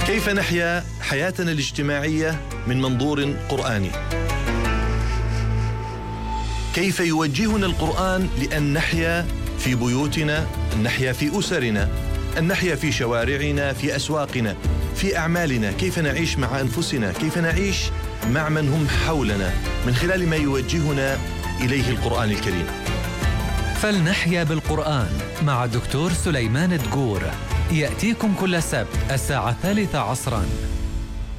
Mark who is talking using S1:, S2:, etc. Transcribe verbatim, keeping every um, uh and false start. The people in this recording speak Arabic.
S1: كيف نحيا حياتنا الاجتماعية من منظور قرآني؟ كيف يوجهنا القرآن لأن نحيا في بيوتنا، أن نحيا في أسرنا، أن نحيا في شوارعنا، في أسواقنا، في أعمالنا؟ كيف نعيش مع أنفسنا؟ كيف نعيش مع من هم حولنا من خلال ما يوجهنا إليه القرآن الكريم؟
S2: فلنحيا بالقرآن مع الدكتور سليمان دقور، يأتيكم كل سبت الساعة الثالثة عصراً.